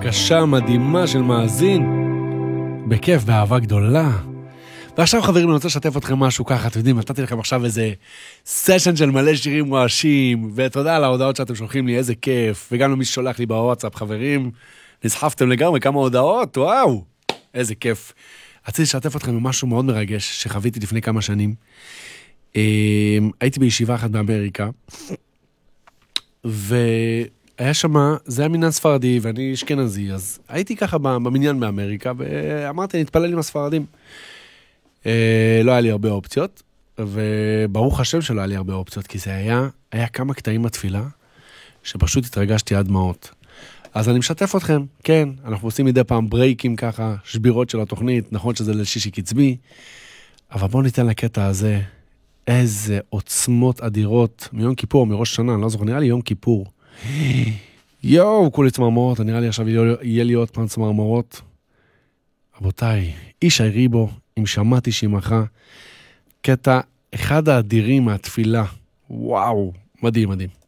בקשה מדהימה של מאזין, בכיף, באהבה גדולה. ועכשיו חברים, אני רוצה לשתף אתכם משהו ככה, אתם יודעים, נתתי לכם עכשיו איזה סשן של מלא שירים רועשים, ותודה על ההודעות שאתם שולחים לי, איזה כיף, וגם למי ששולח לי בוואטסאפ, חברים, נסחפתם לגמרי כמה הודעות, וואו, איזה כיף. רציתי לשתף אתכם במשהו מאוד מרגש, שחוויתי לפני כמה שנים. הייתי בישיבה אחת באמריקה, והיה שמה, זה היה מנהל ספרדי, ואני אשכנזי, אז הייתי ככה במניין באמריקה, ואמרתי, אני אתפלל עם הספרדים. לא היה לי הרבה אופציות, וברוך השם שלא היה לי הרבה אופציות, כי זה היה כמה קטעים בתפילה, שפשוט התרגשתי עד דמעות. אז אני משתף אתכם, כן, אנחנו עושים מדי פעם ברייקים ככה, שבירות של התוכנית, נכון שזה לשישי קצבי, אבל בואו ניתן לקטע הזה, איזה עוצמות אדירות, מיום כיפור, מראש שנה, אני לא זוכר, נראה לי יום כיפור. יואו, כולי צמרמורות, נראה לי עכשיו יהיה לי עוד פעם צמרמורות. רבותיי, איש ריבו, אם שמעתי שימך, קטע אחד האדירים מהתפילה, וואו, מדהים, מדהים.